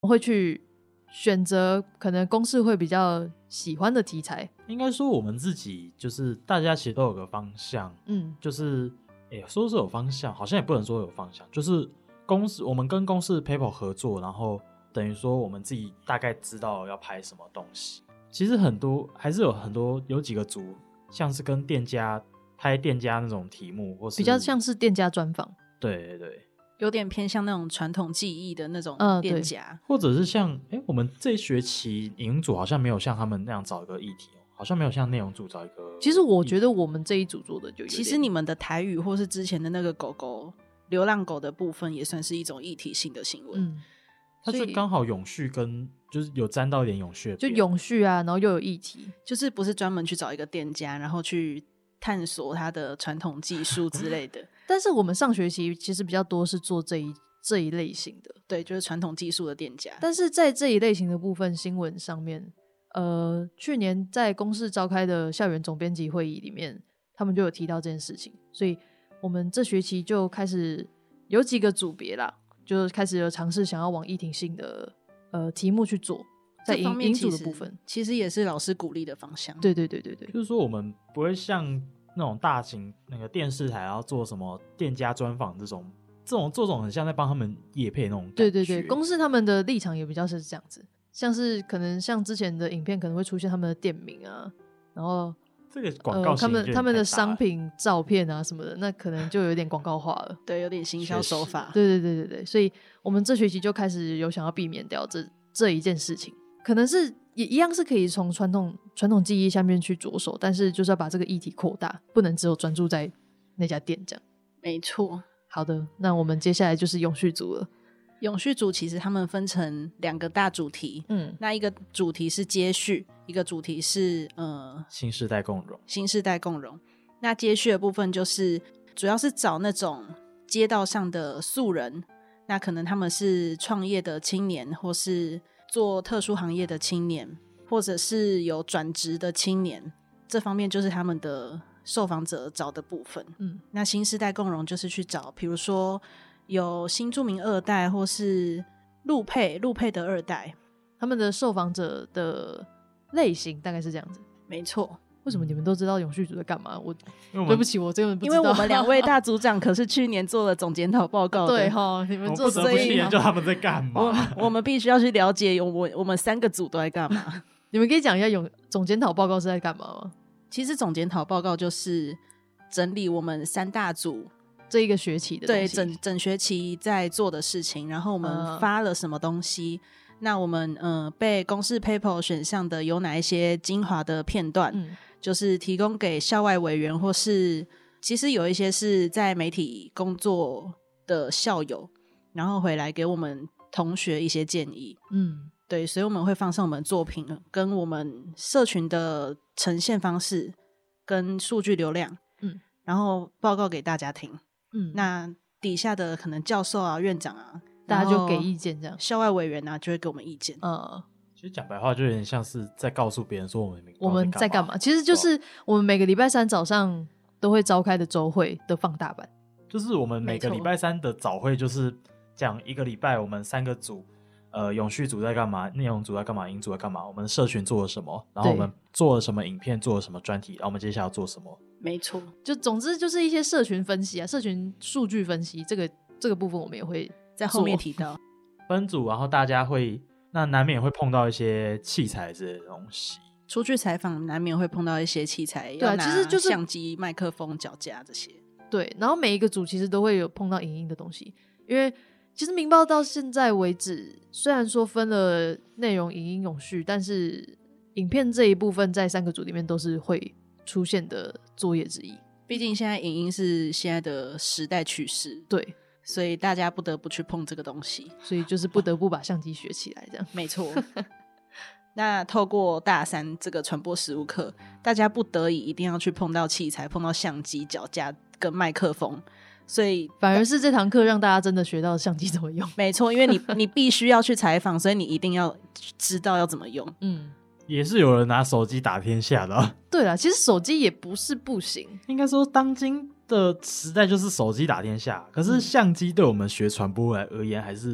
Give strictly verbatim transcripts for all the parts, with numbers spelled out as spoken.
会去选择可能公司会比较喜欢的题材？ 应该说我们自己就是大家其实都有个方向，嗯，就是诶说是有方向，好像也不能说有方向，就是公司我们跟公司的 paper 合作，然后等于说我们自己大概知道要拍什么东西。其实很多还是有很多有几个组像是跟店家拍店家那种题目，或是比较像是店家专访， 对对对， 有点偏向那种传统技艺的那种店家、 呃、 或者是像诶我们这一学期影音组好像没有像他们那样找一个议题，好像没有像内容组找一个。 其实我觉得我们这一组做的就有点， 其实你们的台语或是之前的那个狗狗流浪狗的部分也算是一种议题性的新闻， 嗯， 它就刚好永续跟就是有沾到一点永续， 就永续啊，然后又有议题， 就是不是专门去找一个店家然后去探索它的传统技术之类的但是我们上学期其实比较多是做这一这一类型的， 对，就是传统技术的店家。 但是在这一类型的部分新闻上面，呃，去年在公视召开的校园总编辑会议里面，他们就有提到这件事情，所以我们这学期就开始有几个组别啦，就开始有尝试想要往议题性的呃题目去做，在影音组的部分， 其实也是老师鼓励的方向。 对对对对对， 就是说我们不会像那种大型那个电视台要做什么店家专访这种，这种做这种很像在帮他们业配那种感觉。 对对对，公司他们的立场也比较是这样子，像是可能像之前的影片可能会出现他们的店名啊，然后这个广告、 呃、他们他们的商品照片啊什么的，那可能就有点广告化了， 对，有点行销手法。 对对对对对，所以我们这学期就开始有想要避免掉这这一件事情，可能是也一样是可以从传统传统技艺下面去着手，但是就是要把这个议题扩大，不能只有专注在那家店这样。 没错。 好的，那我们接下来就是永续组了。 永续组其实他们分成两个大主题，嗯，那一个主题是接续，一个主题是呃新世代共融。 新世代共融。那接续的部分就是主要是找那种街道上的素人，那可能他们是创业的青年，或是做特殊行业的青年，或者是有转职的青年，这方面就是他们的受访者找的部分。嗯，那新世代共融就是去找比如说有新住民二代或是陆配陆配的二代， 他们的受访者的类型大概是这样子。 没错。 为什么你们都知道永续组在干嘛？我对不起，我真的不知道。 因为我们两位大组长可是去年做了总检讨报告的。 对齁，你们做这一，我不得不去研究他们在干嘛。 我, 我们必须要去了解我我们三个组都在干嘛。 你们可以讲一下永总检讨报告是在干嘛吗？ 其实总检讨报告就是整理我们三大组这一个学期的东西， 对 整, 整学期在做的事情，然后我们发了什么东西、嗯、那我们、呃、被公视 paper 选项的有哪一些精华的片段、嗯、就是提供给校外委员，或是其实有一些是在媒体工作的校友，然后回来给我们同学一些建议。嗯，对，所以我们会放上我们作品跟我们社群的呈现方式跟数据流量，嗯，然后报告给大家听。嗯，那底下的可能教授啊、院长啊， 大家就给意见，这样校外委员啊就会给我们意见。 嗯， 其实讲白话就有点像是在告诉别人说我们我们在干嘛，其实就是我们每个礼拜三早上都会召开的周会的放大版， 就是我们每个礼拜三的早会就是讲一个礼拜我们三个组，呃，永续组在干嘛，内容组在干嘛，影组在干嘛，我们社群做了什么，然后我们做了什么影片，做了什么专题，然后我们接下来要做什么。 没错， 就总之就是一些社群分析啊，社群数据分析，这个这个部分我们也会在后面提到。 分组，然后大家会那难免会碰到一些器材之类的东西， 出去采访难免会碰到一些器材， 对啊，其实就是相机、麦克风、脚架这些。 对，然后每一个组其实都会有碰到影音的东西，因为其实明报到现在为止，虽然说分了内容、影音、永续，但是影片这一部分在三个组里面都是会出现的作业之一。 毕竟现在影音是现在的时代趋势， 对， 所以大家不得不去碰这个东西， 所以就是不得不把相机学起来这样。 没错。那透过大三这个传播实务课，大家不得已一定要去碰到器材，碰到相机、脚架跟麦克风，所以反而是这堂课让大家真的学到相机怎么用。 没错，因为你你必须要去采访，所以你一定要知道要怎么用。嗯， 也是有人拿手机打天下的、啊、 对啦，其实手机也不是不行， 应该说当今的时代就是手机打天下，可是相机对我们学传播来而言还是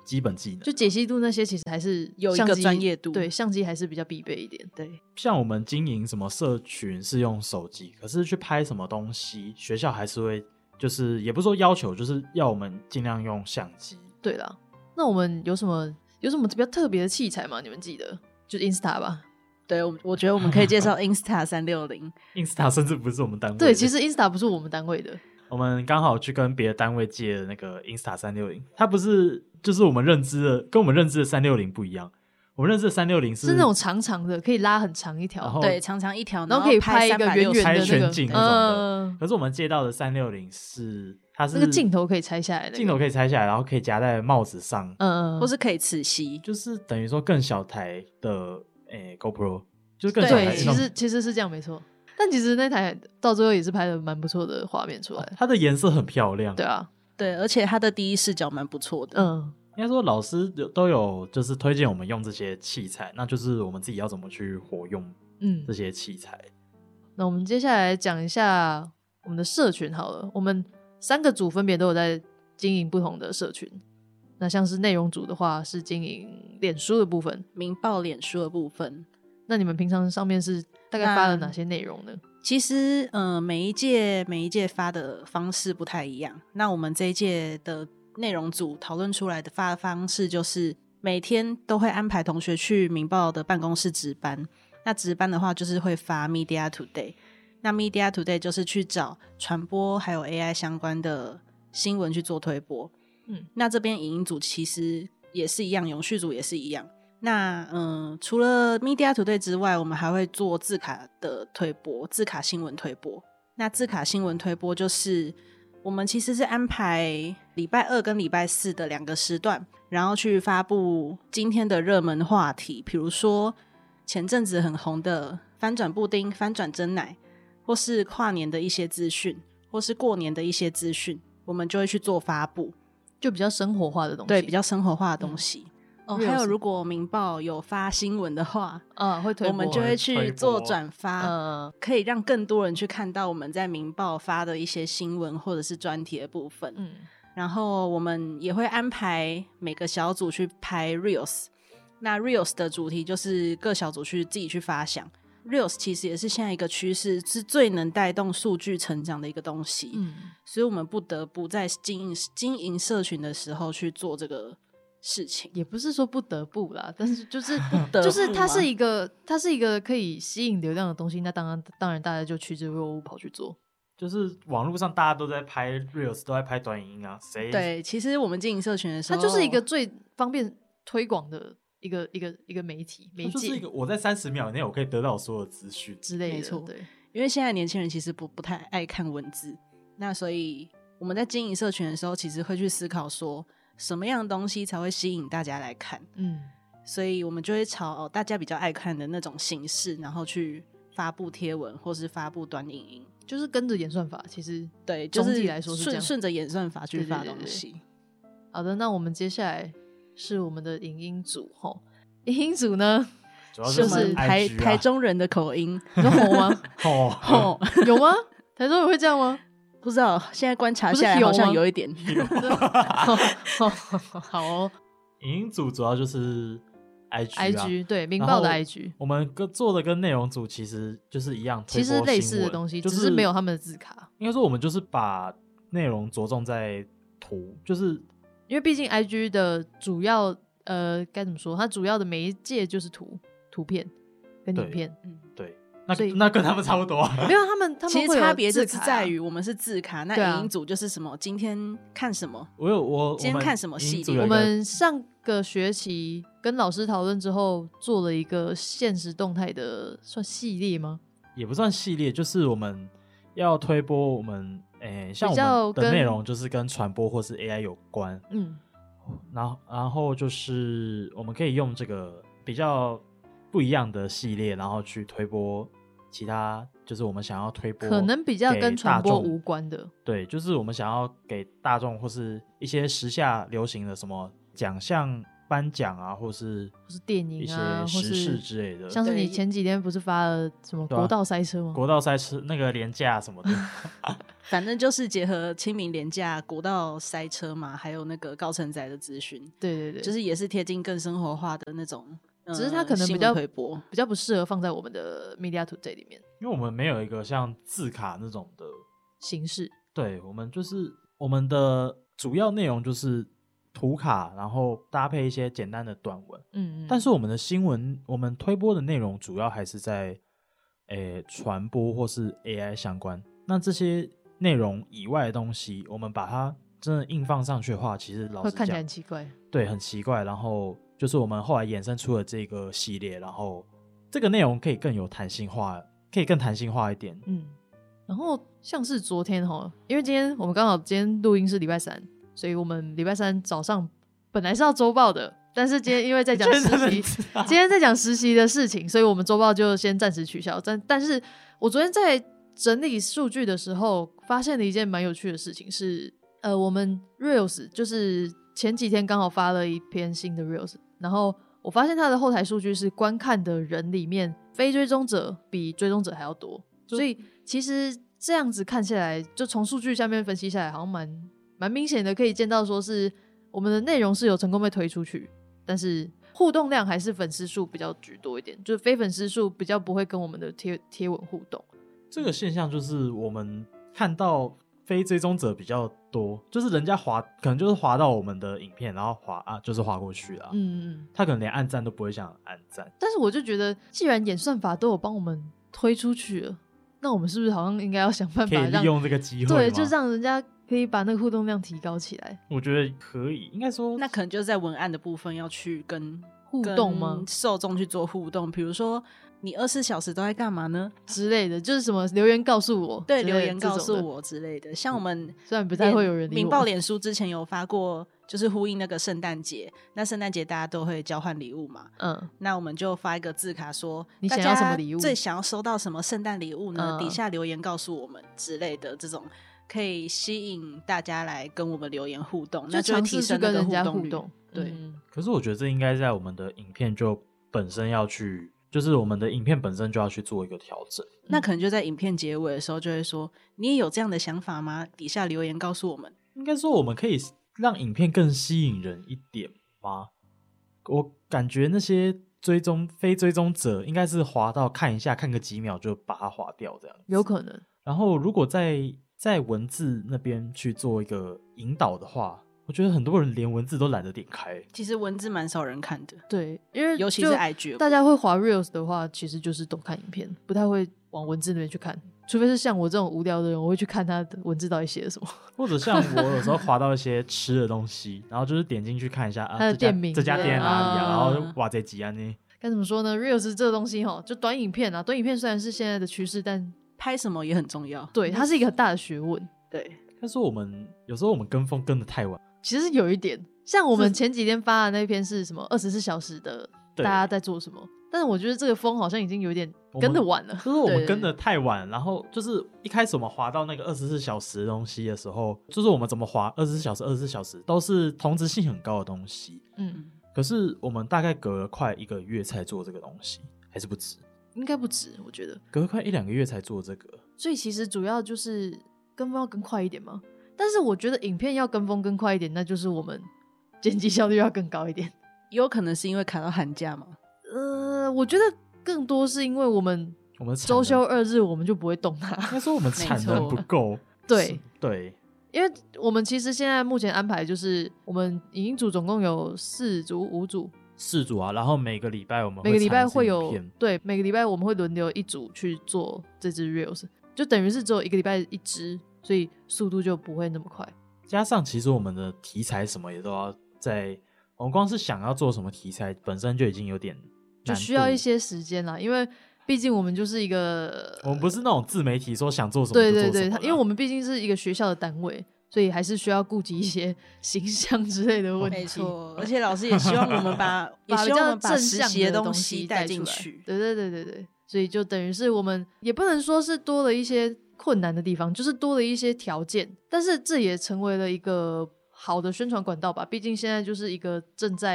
基本技能， 就解析度那些其实还是有一个专业度， 对，相机还是比较必备一点。对， 像我们经营什么社群是用手机，可是去拍什么东西，学校还是会就是也不是说要求，就是要我们尽量用相机。 对啦，那我们有什么有什么比较特别的器材吗？你们记得就是 Insta 吧？ 对，我觉得我们可以介绍 Insta 三六零 Insta 甚至不是我们单位的。 对，其实 Insta 不是我们单位的， 我们刚好去跟别的单位借的那个 Insta 三六零，它不是就是我们认知的，跟我们认知的三六零不一样。我们认知的三六零是是那种长长的，可以拉很长一条， 对，长长一条， 然后可以拍一个圆圆的那个全景那种的、 呃。 可是我们借到的三六零是它是那个镜头可以拆下来的、那個， 镜头可以拆下来，然后可以夹在帽子上， 嗯，或是可以磁吸， 就是等于说更小台的诶 GoPro。就是更小台， 对，其实其实是这样没错，但其实那台到最后也是拍的蛮不错的画面出来、哦， 它的颜色很漂亮， 对啊， 对，而且它的第一视角蛮不错的， 嗯， 应该说老师都有就是推荐我们用这些器材，那就是我们自己要怎么去活用嗯这些器材、嗯。 那我们接下来讲一下我们的社群好了，我们三个组分别都有在经营不同的社群。那像是内容组的话，是经营脸书的部分， 民报脸书的部分。 那你们平常上面是大概发了哪些内容呢？ 其实呃，每一届每一届发的方式不太一样。那我们这一届的内容组讨论出来的发的方式就是每天都会安排同学去民报的办公室值班。那值班的话就是会发 Media Today。那 Media Today 就是去找传播还有 A I 相关的新闻去做推播。嗯，那这边影音组其实也是一样，永续组也是一样。那嗯，除了 Media Today 之外，我们还会做字卡的推播，字卡新闻推播。那字卡新闻推播就是我们其实是安排礼拜二跟礼拜四的两个时段，然后去发布今天的热门话题，比如说前阵子很红的翻转布丁、翻转珍奶，或是跨年的一些资讯，或是过年的一些资讯，我们就会去做发布， 就比较生活化的东西。 对，比较生活化的东西。嗯哦，还有如果民报有发新闻的话， 嗯，会推播， 我们就会去做转发，嗯，可以让更多人去看到我们在民报发的一些新闻或者是专题的部分。嗯，然后我们也会安排每个小组去拍 Reels， 那 Reels 的主题就是各小组去自己去发想。Reels 其实也是现在一个趋势，是最能带动数据成长的一个东西。嗯，所以我们不得不在经营经营社群的时候去做这个事情。 也不是说不得不啦，但是就是就是它是一个它是一个可以吸引流量的东西，那当然当然大家就趋之若鹜跑去做。 就是网络上大家都在拍 Reels， 都在拍短影音啊，谁对？其实我们经营社群的时候， 它就是一个最方便推广的一个一个一个媒体媒介， 就是一个我在三十秒内我可以得到所有资讯之类的。 没错， 对， 因为现在年轻人其实不不太爱看文字，那所以我们在经营社群的时候，其实会去思考说什么样的东西才会吸引大家来看。嗯，所以我们就会朝、哦、大家比较爱看的那种形式，然后去发布贴文或是发布短影音， 就是跟着演算法。其实对，就是总体来说是这样， 顺着演算法去发东西。 对对对对。好的，那我们接下来是我们的影音组吼。影音组呢， 主要就是、 就是台、啊、台中人的口音， 你说吼吗？ 吼吼有吗？台中人会这样吗？ 不知道，现在观察下来好像有一点。 好哦， 影音组主要就是 I G 啊 I G 对，民报的 I G， 我们跟做的跟内容组其实就是一样， 其实类似的东西， 就是、 只是没有他们的字卡。 应该说我们就是把内容着重在图，就是因为毕竟 I G 的主要呃该怎么说，它主要的媒介就是图图片跟影片， 嗯，对。那, 那跟他们差不多、啊， 没有他们，他们其实差别就是在于我们是字卡，那影音组就是什么？今天看什么？ 我有我今天看什么系列？ 我们上个学期跟老师讨论之后，做了一个限时动态的算系列吗？ 也不算系列，就是我们要推播我们诶、欸，像我们的内容就是跟传播或是 A I 有关，嗯，然后然后就是我们可以用这个比较不一样的系列，然后去推播其他，就是我们想要推播可能比较跟传播无关的， 对，就是我们想要给大众或是一些时下流行的什么奖项颁奖啊，或是或是电影啊， 一些时事之类的。 像是你前几天不是发了什么国道塞车吗？ 啊、国道塞车那个连假什么的， 反正就是结合清明连假、国道塞车嘛，还有那个高承载的资讯。 对对对， 就是也是贴近更生活化的那种。 只是它可能比较推播比较不适合放在我们的 Media Today 里面， 因为我们没有一个像字卡那种的形式。 对，我们就是我们的主要内容就是图卡，然后搭配一些简单的短文。嗯嗯。但是我们的新闻，我们推播的内容主要还是在诶传播或是 A I 相关。那这些内容以外的东西，我们把它真的硬放上去的话，其实老实讲会看起来很奇怪。 对，很奇怪。然后就是我们后来衍生出了这个系列，然后这个内容可以更有弹性化，可以更弹性化一点。 嗯，然后像是昨天齁，因为今天我们刚好今天录音是礼拜三，所以我们礼拜三早上本来是要周报的，但是今天因为在讲实习，今天在讲实习的事情，所以我们周报就先暂时取消。但但是我昨天在整理数据的时候，发现了一件蛮有趣的事情是，呃，我们 Reels 就是前几天刚好发了一篇新的 Reels。然后我发现它的后台数据是观看的人里面非追踪者比追踪者还要多，所以其实这样子看下来，就从数据下面分析下来，好像蛮蛮明显的，可以见到说是我们的内容是有成功被推出去，但是互动量还是粉丝数比较居多一点，就是非粉丝数比较不会跟我们的贴贴文互动。 这个现象就是我们看到非追踪者比较多，就是人家滑可能就是滑到我们的影片，然后滑啊就是滑过去了，嗯嗯，他可能连按赞都不会想按赞。 但是我就觉得，既然演算法都有帮我们推出去了，那我们是不是好像应该要想办法可以利用这个机会， 对，就让人家可以把那个互动量提高起来？ 我觉得可以，应该说那可能就是在文案的部分要去跟互动吗？ 受众去做互动，比如说。你二十四小时都在干嘛呢？ 之类的，就是什么留言告诉我， 对，留言告诉我之类的。像我们虽然不太会有人理我， 民报脸书之前有发过，就是呼应那个圣诞节。那圣诞节大家都会交换礼物嘛，嗯，那我们就发一个字卡说， 你想要什么礼物？ 最想要收到什么圣诞礼物呢？嗯、底下留言告诉我们之类的，这种可以吸引大家来跟我们留言互动，那就会提升那个互动率。对、嗯， 可是我觉得这应该在我们的影片就本身要去。就是我们的影片本身就要去做一个调整， 那可能就在影片结尾的时候就会说，你也有这样的想法吗？底下留言告诉我们。 应该说我们可以让影片更吸引人一点吗？我感觉那些追踪非追踪者应该是滑到看一下，看个几秒就把它滑掉这样子， 有可能。 然后如果在在文字那边去做一个引导的话，我觉得很多人连文字都懒得点开。 其实文字蛮少人看的， 对，因为尤其是 I G， 大家会滑 Reels 的话，其实就是都看影片，不太会往文字那边去看。除非是像我这种无聊的人，我会去看他的文字到底写了什么。 或者像我有时候滑到一些吃的东西，然后就是点进去看一下啊， 他的店名， 这家店哪里啊？然后哇，这几啊呢？ 该怎么说呢 ？Reels 这个东西哈，就短影片啊，短影片虽然是现在的趋势，但拍什么也很重要。 对，它是一个很大的学问。 对， 但是我们有时候我们跟风跟得太晚。 其实有一点，像我们前几天发的那篇是什么二十四小时的大家在做什么，但是我觉得这个风好像已经有点跟得晚了， 就是我们跟得太晚，然后就是一开始我们滑到那个二十四小时的东西的时候，就是我们怎么滑二十四小时二十四小时都是同质性很高的东西，嗯，可是我们大概隔了快一个月才做这个东西，还是不止？ 应该不止，我觉得隔了快一两个月才做这个， 所以其实主要就是跟风要更快一点嘛。但是我觉得影片要跟风更快一点，那就是我们剪辑效率要更高一点。 有可能是因为卡到寒假吗？ 呃，我觉得更多是因为我们我们周休二日，我们就不会动它。 应该说我们产能不够。 对对， 因为我们其实现在目前安排就是我们影音组总共有四组五组。 四组啊，然后每个礼拜我们每个礼拜会有对每个礼拜我们会轮流一组去做这支 reels， 就等于是只有一个礼拜一支，所以速度就不会那么快。 加上其实我们的题材什么也都要在，我们光是想要做什么题材本身就已经有点就需要一些时间啦，因为毕竟我们就是一个我们不是那种自媒体说想做什么就做什么， 对对对，因为我们毕竟是一个学校的单位，所以还是需要顾及一些形象之类的问题。 没错，而且老师也希望我们把也希望我们把实习的东西带进去。 对对对对对，所以就等于是我们也不能说是多了一些困难的地方，就是多了一些条件，但是这也成为了一个好的宣传管道吧。毕竟现在就是一个正在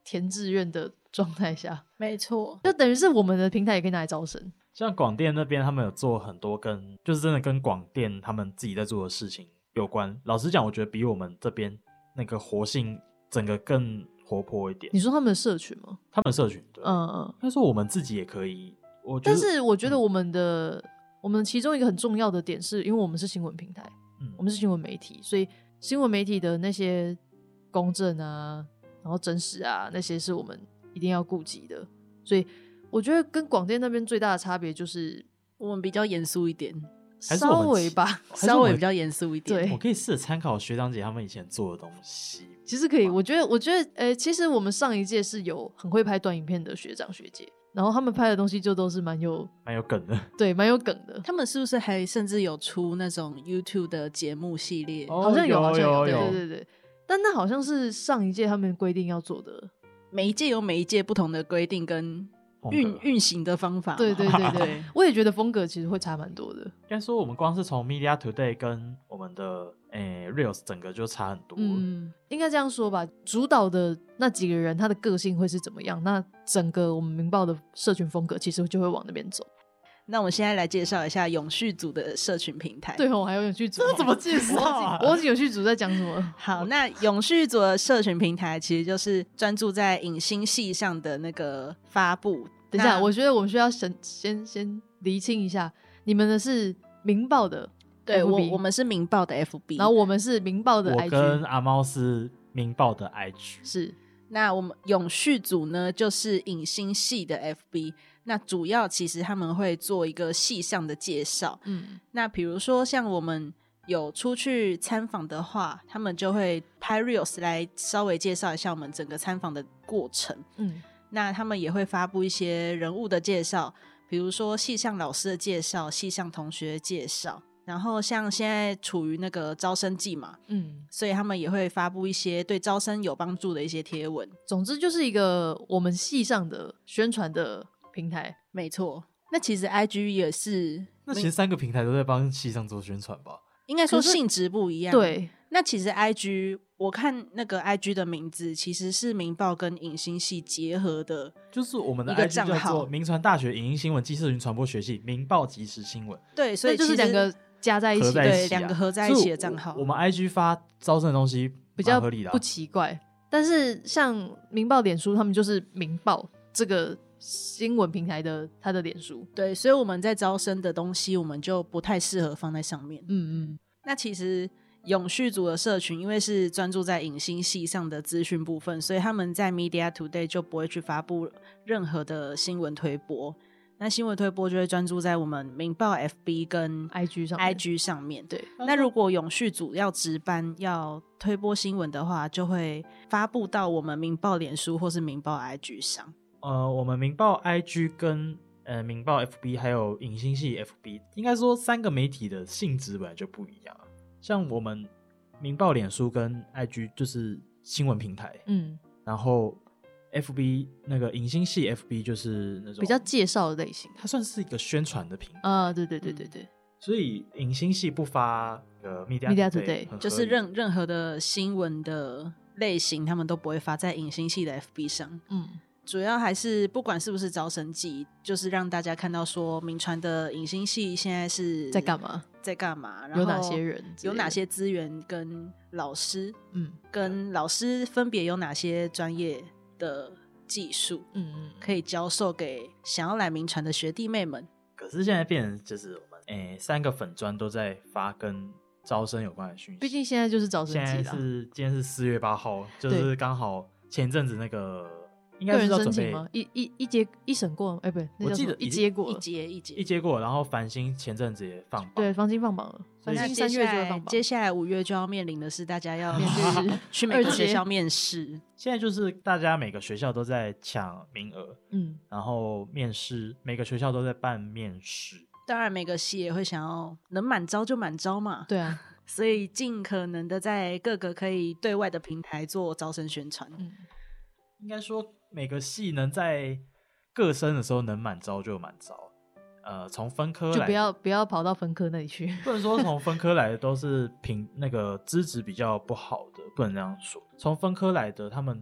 填志愿的状态下， 没错， 就等于是我们的平台也可以拿来招生。 像广电那边他们有做很多跟就是真的跟广电他们自己在做的事情有关，老实讲我觉得比我们这边那个活性整个更活泼一点。 你说他们的社群吗？ 他们的社群，对，嗯嗯，应该说我们自己也可以，我觉得， 但是我觉得我们的、嗯、我们其中一个很重要的点是因为我们是新闻平台，嗯，我们是新闻媒体，所以新闻媒体的那些公正啊然后真实啊那些是我们一定要顾及的，所以我觉得跟广电那边最大的差别就是我们比较严肃一点， 稍微吧， 稍微比较严肃一点。 对， 我可以试着参考学长姐他们以前做的东西。 其实可以，我觉得，我觉得，呃，其实我们上一届是有很会拍短影片的学长学姐，然后他们拍的东西就都是蛮有蛮有梗的， 对，蛮有梗的。 他们是不是还甚至有出那种 YouTube 的节目系列？ 哦、 好像有，好像有， 有有对对对。但那好像是上一届他们规定要做的。 每一届有每一届不同的规定跟运运行的方法， 对对对对，我也觉得风格其实会差蛮多的。应该说我们光是从 Media Today 跟我们的诶 Reels 整个就差很多。 嗯，应该这样说吧，主导的那几个人他的个性会是怎么样，那整个我们明报的社群风格其实就会往那边走。 那我们现在来介绍一下永续组的社群平台。 对哦，还有永续组， 这怎么介绍啊？ 我忘记永续组在讲什么。 好，那永续组的社群平台其实就是专注在影星系上的那个发布。 等一下，我觉得我们需要先先先厘清一下，你们的是明报的 F B， 对，我我们是明报的 F B， 然后我们是明报的 I G， 我跟阿猫是明报的 I G， 是。 那我们永续组呢，就是影星系的 F B。那主要其实他们会做一个系项的介绍，嗯，那比如说像我们有出去参访的话，他们就会拍 Reels 来稍微介绍一下我们整个参访的过程，嗯，那他们也会发布一些人物的介绍，比如说系项老师的介绍、系项同学的介绍，然后像现在处于那个招生季嘛，嗯，所以他们也会发布一些对招生有帮助的一些贴文。 总之就是一个我们系上的宣传的平台。 没错，那其实 I G 也是， 那其实三个平台都在帮系上做宣传吧？ 应该说性质不一样。 对， 那其实 I G 我看那个 I G 的名字其实是明报跟影星系结合的， 就是我们的 I G 叫做明传大学影音新闻暨社群传播学系明报即时新闻。 对，所以就是两个加在一起， 对，两个合在一起的账号。 我们 I G 发招生的东西比较合理的、啊， 不奇怪。但是像明报、脸书，他们就是明报这个新闻平台的它的脸书， 对，所以我们在招生的东西，我们就不太适合放在上面。嗯嗯。那其实永续组的社群，因为是专注在影星系上的资讯部分，所以他们在 Media Today 就不会去发布任何的新闻推播。那新闻推播就会专注在我们明报 F B 跟 I G 上面 I G 上面。 对， 那如果永续组要值班要推播新闻的话，就会发布到我们明报脸书或是明报 I G 上。 呃，我们明报 I G 跟呃明报 F B 还有影星系 F B， 应该说三个媒体的性质本来就不一样。像我们明报脸书跟 I G 就是新闻平台，嗯，然后 F B 那个影星系 F B 就是那种比较介绍的类型， 它算是一个宣传的平台啊，对对对对对。 所以影星系不发呃 Media Media Today， 就是任任何的新闻的类型，他们都不会发在影星系的 F B 上，嗯。主要还是不管是不是招生季，就是让大家看到说民传的影星系现在是在干嘛， 在干嘛，然后有哪些人， 有哪些资源跟老师，嗯，跟老师分别有哪些专业的技术，嗯嗯，可以教授给想要来民传的学弟妹们。 可是现在变成就是我们诶三个粉专都在发跟招生有关的讯息， 毕竟现在就是招生季了。 现在是今天是四月八号，就是刚好前阵子那个。应该是要准备吗？一一一接一审过，哎、欸，不对， 我记得一接过， 一接一接一接过，然后繁星前阵子也放榜， 对，繁星放榜了，繁星三月就会放榜。 接下来五月就要面临的是大家要面试，去每个学校面试。 现在就是大家每个学校都在抢名额，嗯，然后面试，每个学校都在办面试。 当然，每个系也会想要能满招就满招嘛， 对啊， 所以尽可能的在各个可以对外的平台做招生宣传。嗯， 应该说。每个系能在各生的时候能满招就满招，呃，从分科来就不要不要跑到分科那里去。 不能说从分科来的都是评那个资质比较不好的，不能这样说。从分科来的，他们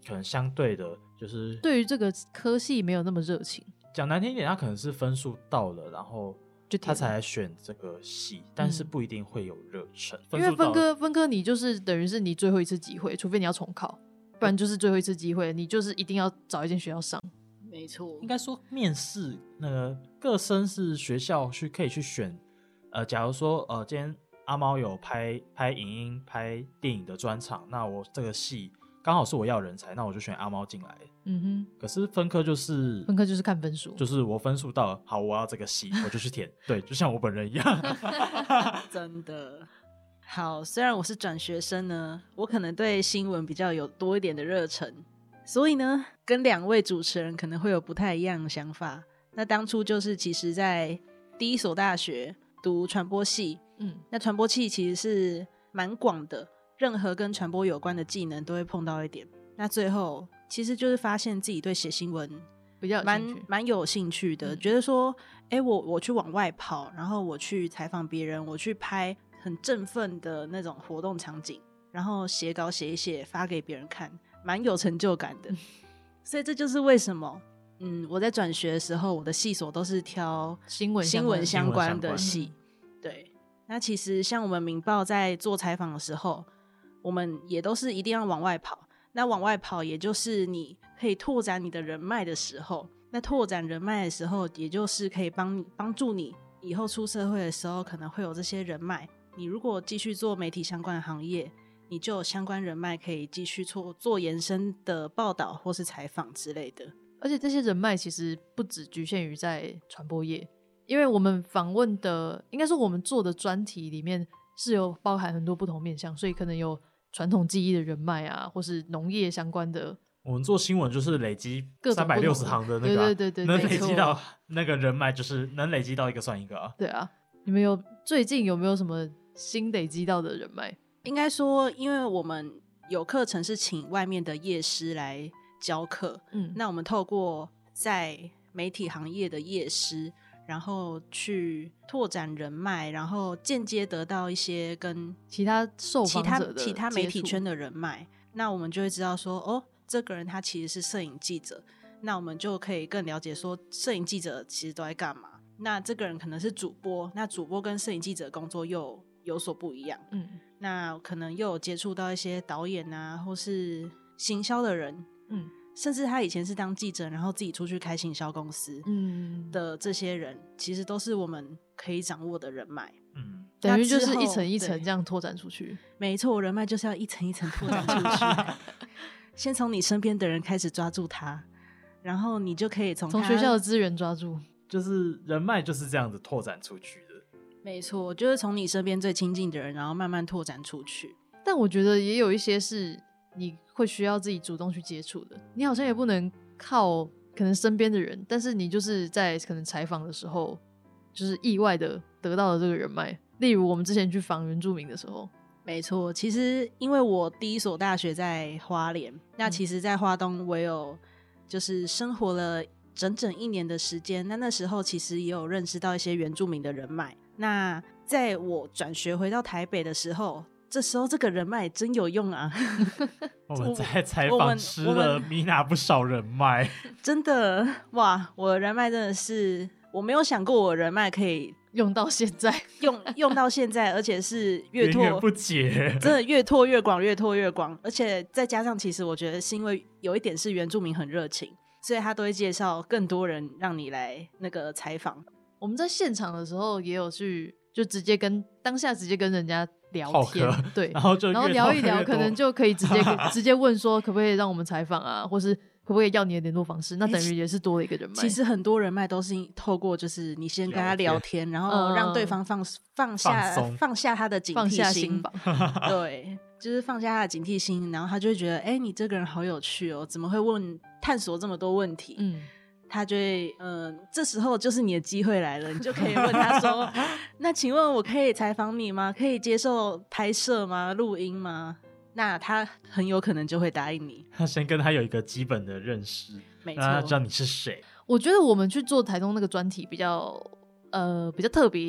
可能相对的就是对于这个科系没有那么热情。 讲难听一点，他可能是分数到了，然后就他才来选这个系，但是不一定会有热忱、 嗯、因为分科分科你就是等于是你最后一次机会，除非你要重考，不然就是最后一次机会，你就是一定要找一间学校上。 没错， 应该说面试那个各生是学校去可以去选，呃，假如说呃今天阿猫有拍拍影音、拍电影的专场，那我这个系刚好是我要人才，那我就选阿猫进来。 嗯哼。 可是分科就是分科就是看分数， 就是我分数到了，好，我要这个系，我就去填。对，就像我本人一样。 真的。好，虽然我是转学生呢，我可能对新闻比较有多一点的热忱。所以呢，跟两位主持人可能会有不太一样的想法。那当初就是其实在第一所大学读传播系，嗯，那传播系其实是蛮广的，任何跟传播有关的技能都会碰到一点。那最后其实就是发现自己对写新闻比较蛮蛮有兴趣的，嗯、觉得说，哎，我我去往外跑，然后我去采访别人，我去拍很振奋的那种活动场景，然后写稿写一写发给别人看。蛮有成就感的，所以这就是为什么，嗯，我在转学的时候，我的系所都是挑新闻新闻相关的系。对，那其实像我们民报在做采访的时候，我们也都是一定要往外跑。那往外跑，也就是你可以拓展你的人脉的时候。那拓展人脉的时候，也就是可以帮帮助你以后出社会的时候，可能会有这些人脉。你如果继续做媒体相关的行业，你就有相关人脉可以继续做做延伸的报道或是采访之类的。 而且这些人脉其实不只局限于在传播业，因为我们访问的应该说我们做的专题里面是有包含很多不同面向，所以可能有传统技艺的人脉啊，或是农业相关的。 我们做新闻就是累积三百六十行的那个、啊、 对对对对， 能累积到那个人脉，就是能累积到一个算一个啊。 对啊，你们有最近有没有什么新累积到的人脉？ 应该说，因为我们有课程是请外面的业师来教课，嗯，那我们透过在媒体行业的业师，然后去拓展人脉，然后间接得到一些跟其他受访者的其他其他媒体圈的人脉，那我们就会知道说，哦，这个人他其实是摄影记者，那我们就可以更了解说，摄影记者其实都在干嘛。那这个人可能是主播，那主播跟摄影记者工作又有所不一样，嗯。那可能又有接触到一些导演啊，或是行销的人，嗯，甚至他以前是当记者，然后自己出去开行销公司，嗯的这些人，其实都是我们可以掌握的人脉， 嗯，等于就是一层一层这样拓展出去。 没错，人脉就是要一层一层拓展出去，先从你身边的人开始抓住他，然后你就可以从从学校的资源抓住， 就是人脉就是这样子拓展出去的。 没错，就是从你身边最亲近的人，然后慢慢拓展出去。 但我觉得也有一些是你会需要自己主动去接触的，你好像也不能靠可能身边的人，但是你就是在可能采访的时候，就是意外的得到了这个人脉。例如我们之前去访原住民的时候， 没错，其实因为我第一所大学在花莲，那其实在花东我有就是生活了整整一年的时间，那那时候其实也有认识到一些原住民的人脉。那在我转学回到台北的时候，这时候这个人脉真有用啊！ 我们在采访吃了米娜不少人脉， 真的哇！我的人脉真的是我没有想过，我人脉可以用到现在， 用用到现在，而且是越拓源源不竭， 真的越拓越广，越拓越广。而且再加上，其实我觉得是因为有一点是原住民很热情，所以他都会介绍更多人让你来那个采访。 我们在现场的时候也有去，就直接跟当下直接跟人家聊天，对， 然后就然后聊一聊，可能就可以直接直接问说可不可以让我们采访啊，或是可不可以要你的联络方式？那等于也是多了一个人脉。 其实很多人脉都是透过就是你先跟他聊天，然后让对方放放下放放下他的警惕心， 放下心防对，就是放下他的警惕心，然后他就会觉得，哎、欸，你这个人好有趣哦，怎么会问探索这么多问题？嗯。他就会，嗯、呃，这时候就是你的机会来了，你就可以问他说：“那请问我可以采访你吗？可以接受拍摄吗？录音吗？”那他很有可能就会答应你。 他先跟他有一个基本的认识， 没错， 让他知道你是谁。 我觉得我们去做台东那个专题比较，呃，比较特别一点。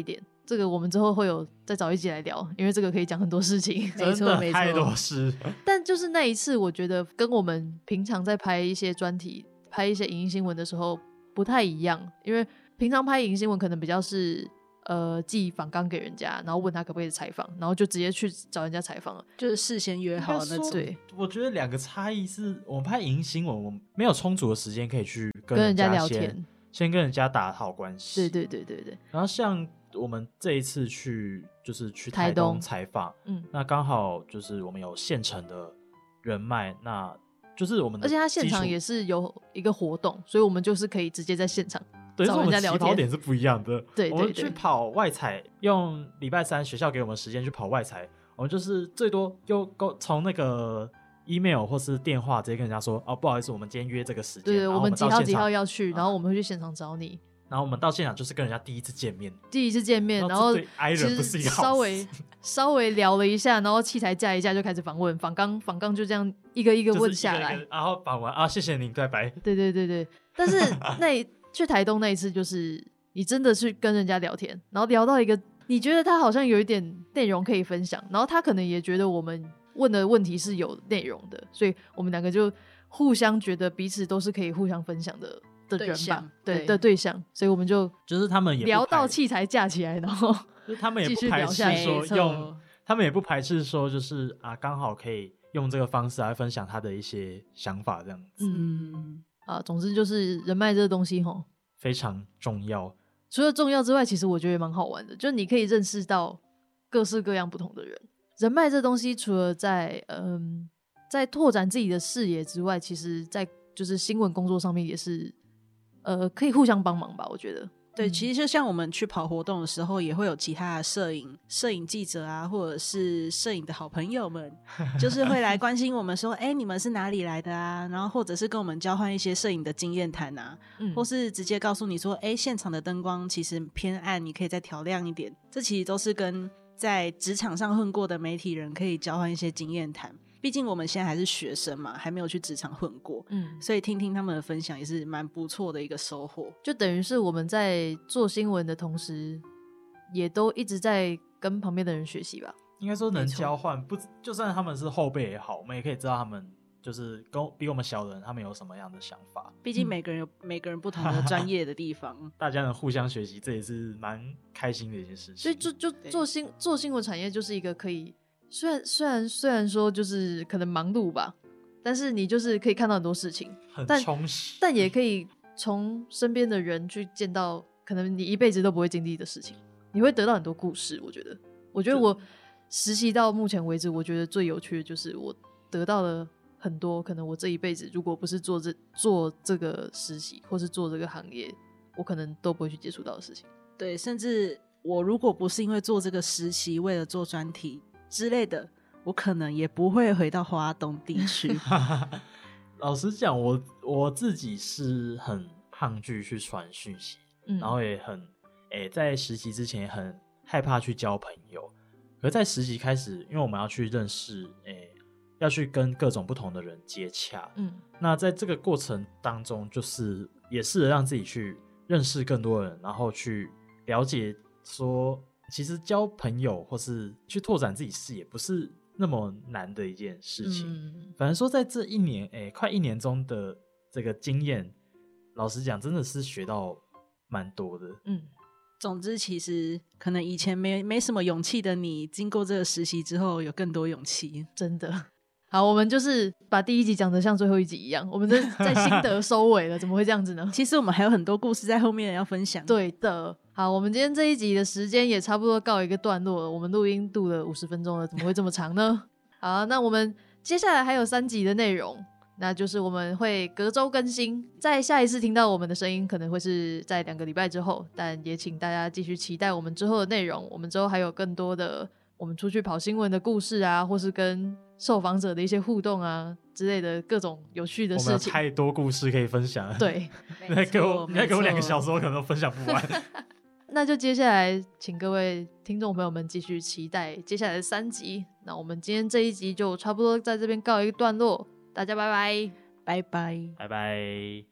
这个我们之后会有再找一集来聊，因为这个可以讲很多事情。 没错没错， 太多事。 但就是那一次我觉得跟我们平常在拍一些专题拍一些影音新闻的时候不太一样，因为平常拍影音新闻可能比较是呃寄访纲给人家，然后问他可不可以采访，然后就直接去找人家采访了， 就是事先约好那种。 对， 我觉得两个差异是我们拍影音新闻我们没有充足的时间可以去跟人家聊天， 先跟人家打好关系。 对对对对对。 然后像我们这一次去就是去台东采访，嗯，那刚好就是我们有现成的人脉，那就是我们的而且他现场也是有一个活动，所以我们就是可以直接在现场找人家聊天。 起跑点是不一样的。 对对对， 我们去跑外采，用礼拜三学校给我们时间去跑外采，我们就是最多又从那个 email 或是电话直接跟人家说，哦，不好意思，我们今天约这个时间， 对对，我们几号几号要去， 啊、 然后我们会去现场找你。 然后我们到现场就是跟人家第一次见面， 第一次见面，然后对 I 人不是一个好事， 稍微稍微聊了一下，然后器材架一架就开始访问，访纲访纲就这样一个一个问下来， 就是、一个一个然后访完啊，谢谢您，拜拜。 对对对对，但是那去台东那一次，就是你真的去跟人家聊天，然后聊到一个你觉得他好像有一点内容可以分享，然后他可能也觉得我们问的问题是有内容的，所以我们两个就互相觉得彼此都是可以互相分享的。的人吧，对的对象，所以我们就就是他们也聊到器材架起来，然后就是他们也不排斥说用，他们也不排斥说就是啊，刚好可以用这个方式来分享他的一些想法，这样子。 嗯，啊，总之就是人脉这个东西吼非常重要。 除了重要之外，其实我觉得也蛮好玩的，就是你可以认识到各式各样不同的人。人脉这东西，除了在嗯在拓展自己的视野之外，其实在就是新闻工作上面也是。呃，可以互相帮忙吧，我觉得。 对，其实就像我们去跑活动的时候，也会有其他的摄影、摄影记者啊，或者是摄影的好朋友们，就是会来关心我们说，哎、欸，你们是哪里来的啊？然后或者是跟我们交换一些摄影的经验谈啊、嗯，或是直接告诉你说，哎、欸，现场的灯光其实偏暗，你可以再调亮一点。这其实都是跟在职场上混过的媒体人可以交换一些经验谈。毕竟我们现在还是学生嘛，还没有去职场混过，嗯，所以听听他们的分享也是蛮不错的一个收获。 就等于是我们在做新闻的同时，也都一直在跟旁边的人学习吧。 应该说能交换，不就算他们是后辈也好，我们也可以知道他们就是跟比我们小的人，他们有什么样的想法。 毕竟每个人有、嗯、每个人不同的专业的地方， 大家能互相学习，这也是蛮开心的一件事情。 所以就就做新做新闻产业就是一个可以。虽然虽然虽然说就是可能忙碌吧，但是你就是可以看到很多事情， 很充实， 但也可以从身边的人去见到可能你一辈子都不会经历的事情，你会得到很多故事。我觉得，我觉得我实习到目前为止，我觉得最有趣的就是我得到了很多可能我这一辈子如果不是做这做这个实习或是做这个行业，我可能都不会去接触到的事情。 对，甚至我如果不是因为做这个实习，为了做专题之类的，我可能也不会回到花东地区。 老实讲，我我自己是很抗拒去传讯息、嗯，然后也很诶、欸，在实习之前也很害怕去交朋友。可是在实习开始，因为我们要去认识，诶、欸，要去跟各种不同的人接洽，嗯，那在这个过程当中，就是也试着让自己去认识更多人，然后去了解说。其实交朋友或是去拓展自己视野不是那么难的一件事情、嗯、反正说在这一年、欸、快一年中的这个经验，老实讲真的是学到蛮多的。嗯， 总之其实可能以前没没什么勇气的你，经过这个实习之后有更多勇气， 真的。好，我们就是把第一集讲得像最后一集一样，我们这在心得收尾了，怎么会这样子呢？ 其实我们还有很多故事在后面要分享。 对的。好，我们今天这一集的时间也差不多告一个段落了，我们录音录了五十分钟了，怎么会这么长呢？好，那我们接下来还有三集的内容，那就是我们会隔周更新，在下一次听到我们的声音可能会是在两个礼拜之后，但也请大家继续期待我们之后的内容。我们之后还有更多的我们出去跑新闻的故事啊，或是跟受访者的一些互动啊之类的各种有趣的事情。 我们有太多故事可以分享了。 对， 你再给我，你再给我两个小时，我可能都分享不完。 那就接下来请各位听众朋友们继续期待接下来的三集。那我们今天这一集就差不多在这边告一个段落，大家拜拜， 拜拜， 拜拜。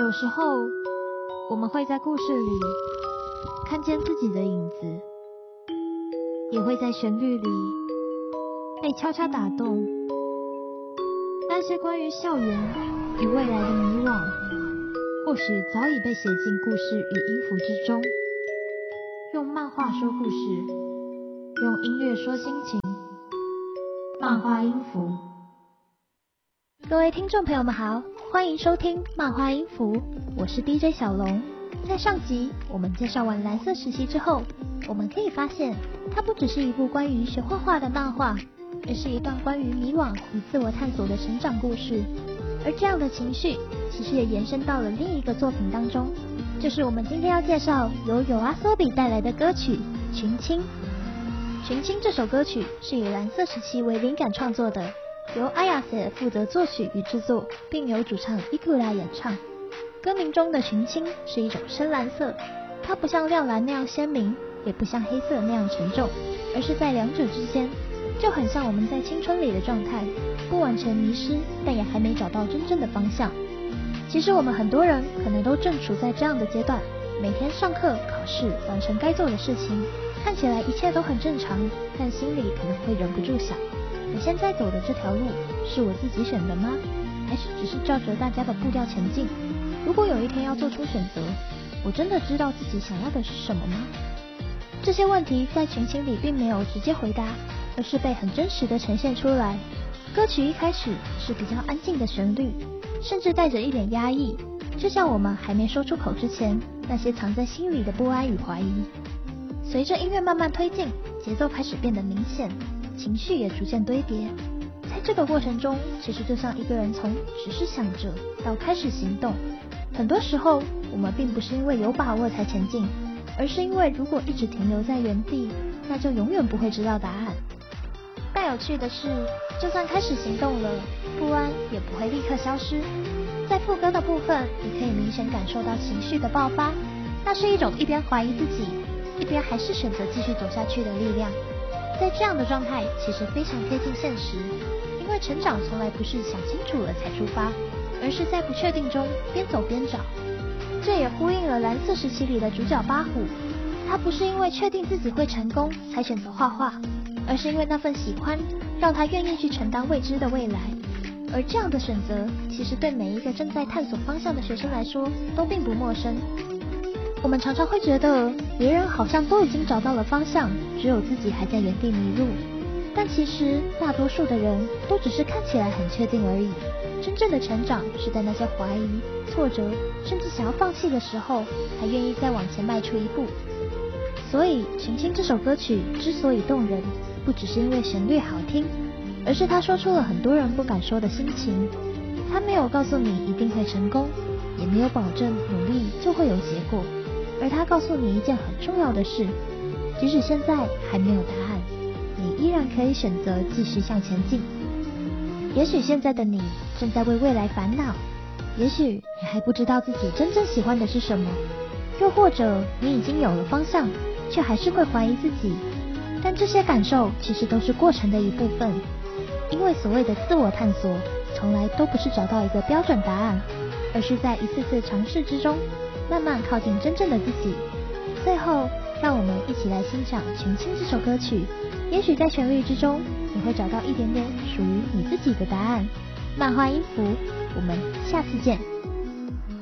有时候我们会在故事里看见自己的影子，也会在旋律里被悄悄打动。那些关于校园与未来的迷惘，或许早已被写进故事与音符之中。用漫画说故事，用音乐说心情，漫画音符。各位听众朋友们好，欢迎收听漫画音符，我是 D J 小龙。在上集我们介绍完蓝色时期之后，我们可以发现它不只是一部关于学画画的漫画，而是一段关于迷惘与自我探索的成长故事。而这样的情绪其实也延伸到了另一个作品当中，就是我们今天要介绍由YOASOBI带来的歌曲《群青》。《群青》这首歌曲是以蓝色时期为灵感创作的，由 Ayase 负责作曲与制作，并由主唱 Ikura 演唱。歌名中的群青是一种深蓝色，它不像亮蓝那样鲜明，也不像黑色那样沉重，而是在两者之间，就很像我们在青春里的状态，不完全迷失，但也还没找到真正的方向。其实我们很多人可能都正处在这样的阶段，每天上课、考试，完成该做的事情，看起来一切都很正常，但心里可能会忍不住想，我现在走的这条路是我自己选的吗？还是只是照着大家的步调前进？如果有一天要做出选择，我真的知道自己想要的是什么吗？这些问题在群青里并没有直接回答，而是被很真实的呈现出来。歌曲一开始是比较安静的旋律，甚至带着一点压抑，就像我们还没说出口之前那些藏在心里的不安与怀疑。随着音乐慢慢推进，节奏开始变得明显，情绪也逐渐堆叠。在这个过程中，其实就像一个人从只是想着到开始行动。很多时候我们并不是因为有把握才前进，而是因为如果一直停留在原地，那就永远不会知道答案。但有趣的是，就算开始行动了，不安也不会立刻消失。在副歌的部分，你可以明显感受到情绪的爆发，那是一种一边怀疑自己，一边还是选择继续走下去的力量。在这样的状态其实非常贴近现实，因为成长从来不是想清楚了才出发，而是在不确定中边走边找。这也呼应了蓝色时期里的主角八虎，他不是因为确定自己会成功才选择画画，而是因为那份喜欢让他愿意去承担未知的未来。而这样的选择其实对每一个正在探索方向的学生来说都并不陌生。我们常常会觉得别人好像都已经找到了方向，只有自己还在原地迷路，但其实大多数的人都只是看起来很确定而已。真正的成长是在那些怀疑、挫折，甚至想要放弃的时候，还愿意再往前迈出一步。所以《群青》这首歌曲之所以动人，不只是因为旋律好听，而是它说出了很多人不敢说的心情。它没有告诉你一定会成功，也没有保证努力就会有结果，而它告诉你一件很重要的事，即使现在还没有答案，你依然可以选择继续向前进。也许现在的你正在为未来烦恼，也许你还不知道自己真正喜欢的是什么，又或者你已经有了方向，却还是会怀疑自己。但这些感受其实都是过程的一部分，因为所谓的自我探索从来都不是找到一个标准答案，而是在一次次尝试之中慢慢靠近真正的自己。最后让我们一起来欣赏《群青》这首歌曲，也许在旋律之中你会找到一点点属于你自己的答案。漫画音符，我们下次见。